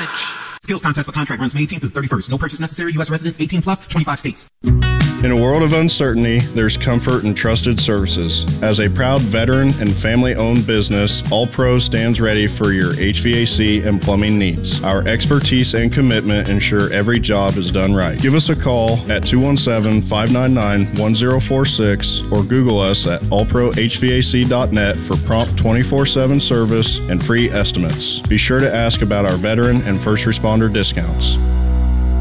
challenge. Skills contest for contract runs May 18th through 31st. No purchase necessary. U.S. residents 18 plus, 25 states. In a world of uncertainty, there's comfort in trusted services. As a proud veteran and family-owned business, All Pro stands ready for your HVAC and plumbing needs. Our expertise and commitment ensure every job is done right. Give us a call at 217-599-1046 or Google us at allprohvac.net for prompt 24/7 service and free estimates. Be sure to ask about our veteran and first responder discounts.